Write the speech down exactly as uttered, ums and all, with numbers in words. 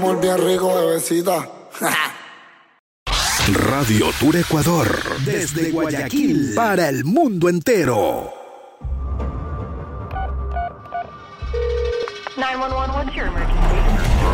Muy bien rico, bebecita. Radio Tour Ecuador, desde Guayaquil para el mundo entero. nine one one, what's your emergency?